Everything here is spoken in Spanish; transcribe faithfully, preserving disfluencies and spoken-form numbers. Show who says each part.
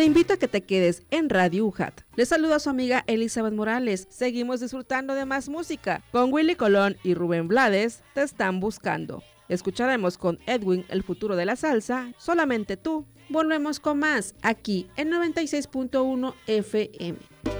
Speaker 1: te invito a que te quedes en Radio U J A T. Les saluda a su amiga Elizabeth Morales. Seguimos disfrutando de más música. Con Willy Colón y Rubén Blades, Te Están Buscando. Escucharemos con Edwin El Futuro de la Salsa, Solamente Tú. Volvemos con más aquí en noventa y seis punto uno F M.